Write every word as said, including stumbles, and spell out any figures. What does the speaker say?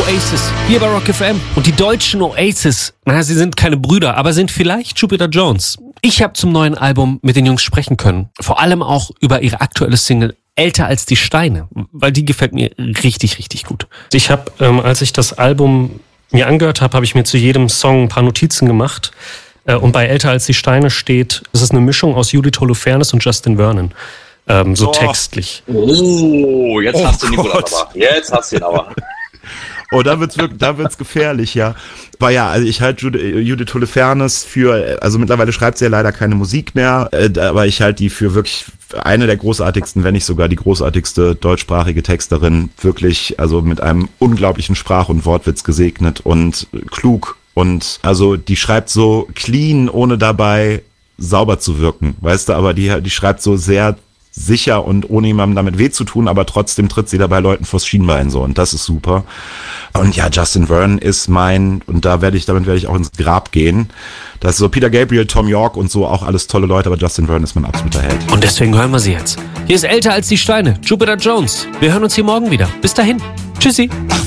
Oasis, hier bei Rock F M. Und die deutschen Oasis, naja, sie sind keine Brüder, aber sind vielleicht Jupiter Jones. Ich habe zum neuen Album mit den Jungs sprechen können. Vor allem auch über ihre aktuelle Single Älter als die Steine, weil die gefällt mir richtig, richtig gut. Ich habe, ähm, als ich das Album mir angehört habe, habe ich mir zu jedem Song ein paar Notizen gemacht. Äh, und bei Älter als die Steine steht, es ist eine Mischung aus Judith Holofernes und Justin Vernon. Ähm, so oh. textlich. Oh, jetzt oh hast du ihn aber. Jetzt hast du ihn aber. Oh, da wird's wirklich, da wird's gefährlich, ja. Weil ja, also ich halte Judith Holofernes für, also mittlerweile schreibt sie ja leider keine Musik mehr, äh, aber ich halte die für wirklich eine der großartigsten, wenn nicht sogar die großartigste deutschsprachige Texterin, wirklich, also mit einem unglaublichen Sprach- und Wortwitz gesegnet und klug. Und also die schreibt so clean, ohne dabei sauber zu wirken, weißt du, aber die, die schreibt so sehr sicher und ohne jemandem damit weh zu tun, aber trotzdem tritt sie dabei Leuten vors Schienbein so und das ist super. Und ja, Justin Vernon ist mein, und da werde ich, damit werde ich auch ins Grab gehen. Das ist so Peter Gabriel, Tom York und so, auch alles tolle Leute, aber Justin Vernon ist mein absoluter Held. Und deswegen hören wir sie jetzt. Hier ist Älter als die Steine, Jupiter Jones. Wir hören uns hier morgen wieder. Bis dahin. Tschüssi.